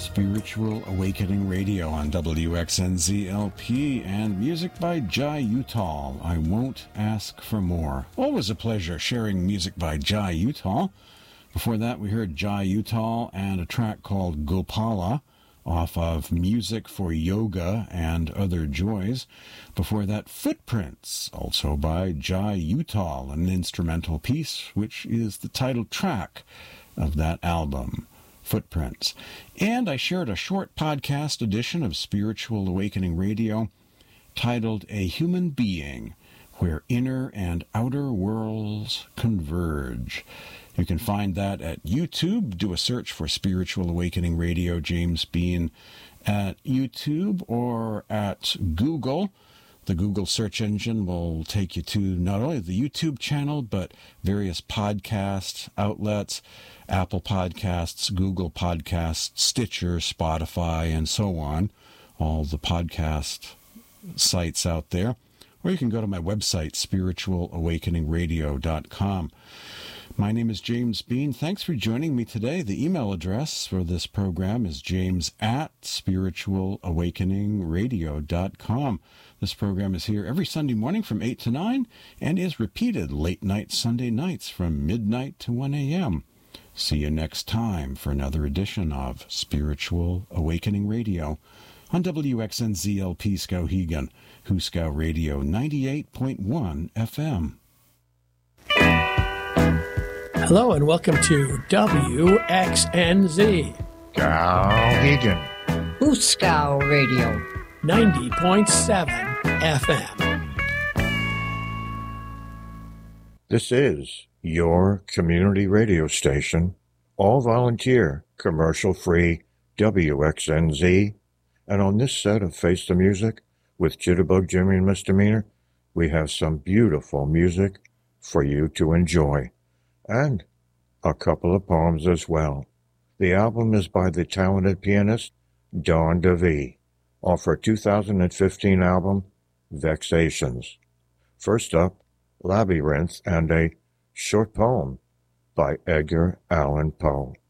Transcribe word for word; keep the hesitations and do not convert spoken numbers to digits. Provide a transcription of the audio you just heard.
Spiritual Awakening Radio on W X N Z L P and music by Jai Uttal. I Won't Ask for More. Always a pleasure sharing music by Jai Uttal. Before that, we heard Jai Uttal and a track called Gopala off of Music for Yoga and Other Joys. Before that, Footprints, also by Jai Uttal, an instrumental piece, which is the title track of that album, Footprints. And I shared a short podcast edition of Spiritual Awakening Radio titled A Human Being, Where Inner and Outer Worlds Converge. You can find that at YouTube. Do a search for Spiritual Awakening Radio, James Bean, at YouTube or at Google. The Google search engine will take you to not only the YouTube channel, but various podcast outlets, Apple Podcasts, Google Podcasts, Stitcher, Spotify, and so on. All the podcast sites out there. Or you can go to my website, spiritual awakening radio dot com. My name is James Bean. Thanks for joining me today. The email address for this program is james at spiritual awakening radio dot com. This program is here every Sunday morning from eight to nine and is repeated late night Sunday nights from midnight to one a.m. See you next time for another edition of Spiritual Awakening Radio on W X N Z L P Skowhegan, Huskow Radio ninety-eight point one F M. Hello and welcome to W X N Z. Skowhegan. Huskow Radio. ninety point seven F M. This is your community radio station, all volunteer, commercial-free W X N Z. And on this set of Face the Music with Jitterbug Jimmy and Misdemeanor, we have some beautiful music for you to enjoy. And a couple of poems as well. The album is by the talented pianist Dawn DeVee, off her two thousand fifteen album, Vexations. First up, Labyrinth and a short poem by Edgar Allan Poe.